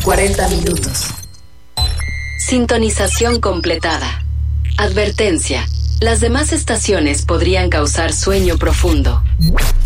40 minutos. Sintonización completada. Advertencia. Las demás estaciones podrían causar sueño profundo.